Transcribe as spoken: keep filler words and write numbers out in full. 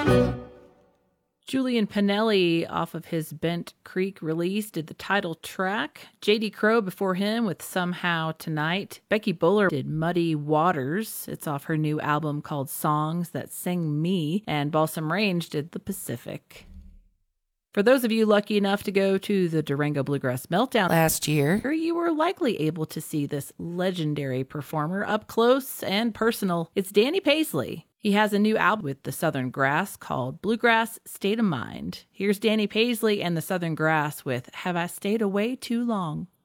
Julian Pinelli, off of his Bent Creek release, did the title track. J D Crowe before him with Somehow Tonight. Becky Buller did Muddy Waters. It's off her new album called Songs That Sing Me. And Balsam Range did The Pacific. For those of you lucky enough to go to the Durango Bluegrass Meltdown last year, you were likely able to see this legendary performer up close and personal. It's Danny Paisley. He has a new album with the Southern Grass called Bluegrass State of Mind. Here's Danny Paisley and the Southern Grass with Have I Stayed Away Too Long?